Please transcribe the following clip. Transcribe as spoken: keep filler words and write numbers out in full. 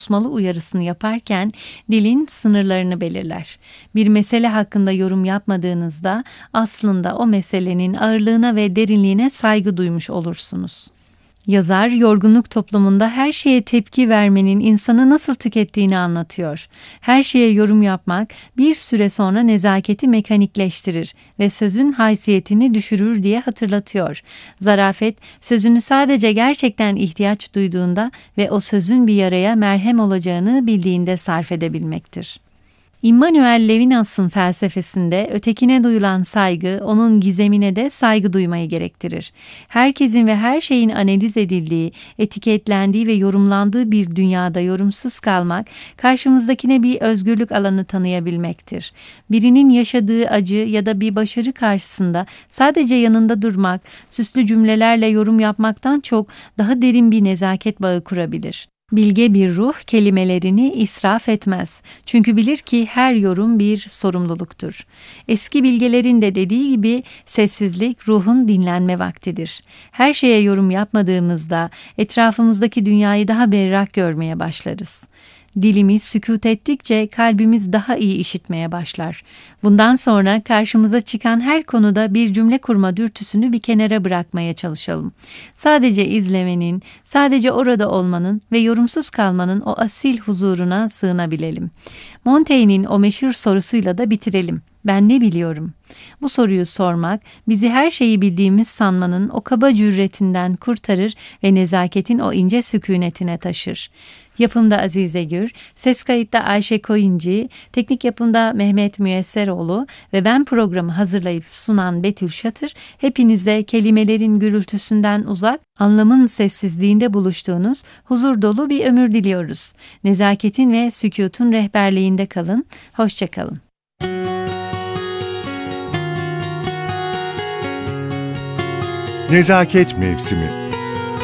susmalı uyarısını yaparken dilin sınırlarını belirler. Bir mesele hakkında yorum yapmadığınızda aslında o meselenin ağırlığına ve derinliğine saygı duymuş olursunuz. Yazar, yorgunluk toplumunda her şeye tepki vermenin insanı nasıl tükettiğini anlatıyor. Her şeye yorum yapmak bir süre sonra nezaketi mekanikleştirir ve sözün haysiyetini düşürür diye hatırlatıyor. Zarafet, sözünü sadece gerçekten ihtiyaç duyduğunda ve o sözün bir yaraya merhem olacağını bildiğinde sarf edebilmektir. Immanuel Levinas'ın felsefesinde ötekine duyulan saygı, onun gizemine de saygı duymayı gerektirir. Herkesin ve her şeyin analiz edildiği, etiketlendiği ve yorumlandığı bir dünyada yorumsuz kalmak, karşımızdakine bir özgürlük alanı tanıyabilmektir. Birinin yaşadığı acı ya da bir başarı karşısında sadece yanında durmak, süslü cümlelerle yorum yapmaktan çok daha derin bir nezaket bağı kurabilir. Bilge bir ruh kelimelerini israf etmez. Çünkü bilir ki her yorum bir sorumluluktur. Eski bilgelerin de dediği gibi sessizlik ruhun dinlenme vaktidir. Her şeye yorum yapmadığımızda etrafımızdaki dünyayı daha berrak görmeye başlarız. Dilimiz sükût ettikçe kalbimiz daha iyi işitmeye başlar. Bundan sonra karşımıza çıkan her konuda bir cümle kurma dürtüsünü bir kenara bırakmaya çalışalım. Sadece izlemenin, sadece orada olmanın ve yorumsuz kalmanın o asil huzuruna sığınabilelim. Montaigne'in o meşhur sorusuyla da bitirelim. Ben ne biliyorum? Bu soruyu sormak, bizi her şeyi bildiğimiz sanmanın o kaba cüretinden kurtarır ve nezaketin o ince sükunetine taşır. Yapımda Azize Gür, ses kayıtta Ayşe Koyuncu, teknik yapımda Mehmet Müyesseroğlu ve ben programı hazırlayıp sunan Betül Şatır, hepinize kelimelerin gürültüsünden uzak, anlamın sessizliğinde buluştuğunuz huzur dolu bir ömür diliyoruz. Nezaketin ve sükûtun rehberliğinde kalın, hoşça kalın. Nezaket Mevsimi.